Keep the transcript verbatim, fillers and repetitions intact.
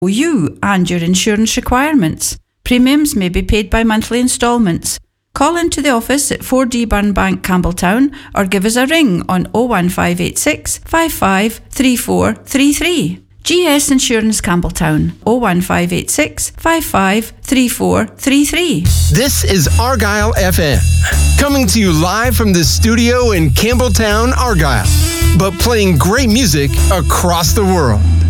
you and your insurance requirements. Premiums may be paid by monthly instalments. Call into the office at four D Burn Bank, Campbelltown, or give us a ring on oh one five eight six, five five three four three three. G S Insurance Campbelltown, oh one five eight six, five five three four three three. This is Argyle F M, coming to you live from the studio in Campbelltown, Argyle, but playing great music across the world.